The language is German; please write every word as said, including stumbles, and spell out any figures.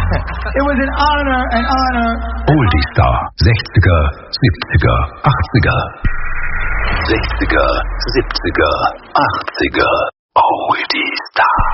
It was an honor, an honor. Oldie Star. sechziger, siebziger, achtziger. sechziger, siebziger, achtziger. Oldie Star.